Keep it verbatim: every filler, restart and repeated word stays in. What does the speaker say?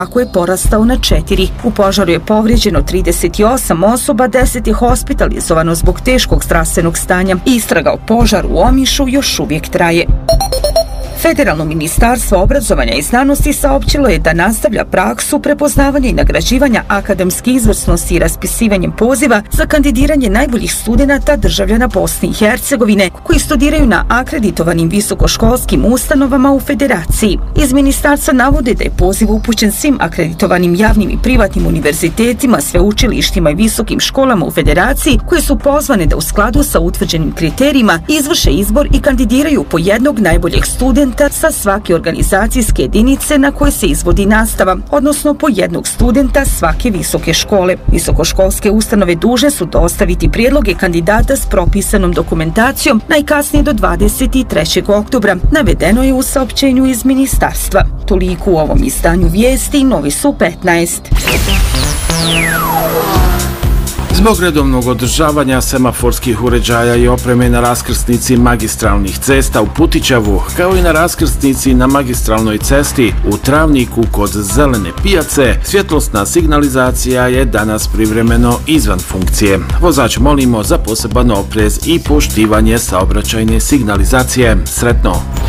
ako je porastao na četiri. U požaru je povrijeđeno trideset osam osoba, deset je hospitalizovano zbog teškog zdravstvenog stanja. Istraga o požaru u Omišu još uvijek traje. Federalno ministarstvo obrazovanja i znanosti saopćilo je da nastavlja praksu prepoznavanja i nagrađivanja akademske izvrsnosti i raspisivanjem poziva za kandidiranje najboljih studenata državljana Bosne i Hercegovine koji studiraju na akreditovanim visokoškolskim ustanovama u Federaciji. Iz ministarstva navode da je poziv upućen svim akreditovanim javnim i privatnim univerzitetima, sveučilištima i visokim školama u Federaciji koje su pozvane da u skladu sa utvrđenim kriterijima izvrše izbor i kandidiraju po jednog najboljeg studenta sa svake organizacijske jedinice na koje se izvodi nastava, odnosno po jednog studenta svake visoke škole. Visokoškolske ustanove dužne su dostaviti prijedloge kandidata s propisanom dokumentacijom najkasnije do dvadeset trećeg oktobra, navedeno je u saopćenju iz ministarstva. Toliko u ovom izdanju vijesti, Novi su petnaest. Zbog redovnog održavanja semaforskih uređaja i opreme na raskrsnici magistralnih cesta u Putićevu, kao i na raskrsnici na magistralnoj cesti u Travniku kod Zelene pijace, svjetlosna signalizacija je danas privremeno izvan funkcije. Vozač molimo za poseban oprez i poštivanje saobraćajne signalizacije. Sretno!